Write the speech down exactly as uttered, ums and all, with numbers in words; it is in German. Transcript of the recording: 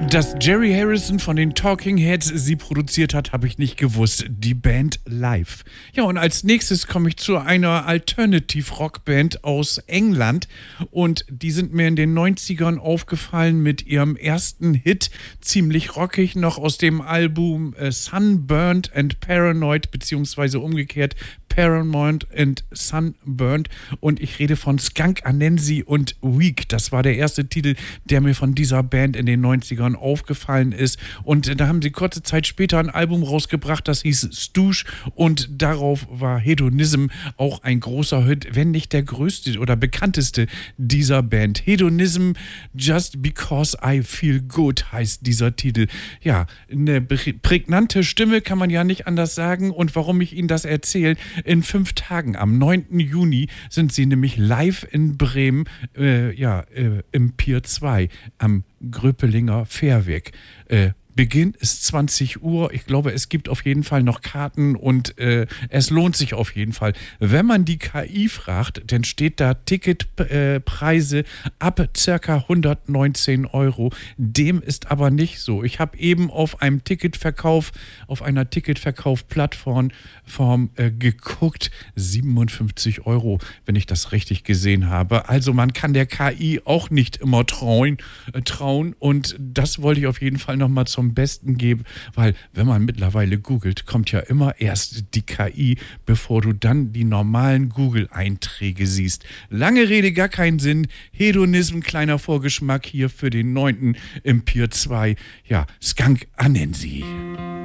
Dass Jerry Harrison von den Talking Heads sie produziert hat, habe ich nicht gewusst. Die Band Live. Ja, und als nächstes komme ich zu einer Alternative-Rock-Band aus England. Und die sind mir in den neunzigern aufgefallen mit ihrem ersten Hit. Ziemlich rockig, noch aus dem Album äh, Sunburnt and Paranoid, beziehungsweise umgekehrt Paramount and Sunburnt. Und ich rede von Skunk Anansie und Weak. Das war der erste Titel, der mir von dieser Band in den neunzigern aufgefallen ist. Und da haben sie kurze Zeit später ein Album rausgebracht, das hieß Stooge. Und darauf war Hedonism auch ein großer Hit, wenn nicht der größte oder bekannteste dieser Band. Hedonism, Just Because I Feel Good heißt dieser Titel. Ja, eine prägnante Stimme, kann man ja nicht anders sagen. Und warum ich Ihnen das erzähle: In fünf Tagen, am neunten Juni, sind sie nämlich live in Bremen, äh, ja, äh, im Pier zwei, am Gröpelinger Fährweg. Äh, Beginn ist zwanzig Uhr. Ich glaube, es gibt auf jeden Fall noch Karten und äh, es lohnt sich auf jeden Fall. Wenn man die K I fragt, dann steht da Ticketpreise äh, ab circa hundertneunzehn Euro. Dem ist aber nicht so. Ich habe eben auf einem Ticketverkauf, auf einer Ticketverkauf-Plattform Form, äh, geguckt. siebenundfünfzig Euro, wenn ich das richtig gesehen habe. Also man kann der K I auch nicht immer trauen, äh, trauen. Und das wollte ich auf jeden Fall nochmal zum Besten geben, weil wenn man mittlerweile googelt, kommt ja immer erst die K I, bevor du dann die normalen Google-Einträge siehst. Lange Rede, gar keinen Sinn. Hedonism, kleiner Vorgeschmack hier für den neunten im Pier zwei. Ja, Skunk Anansie.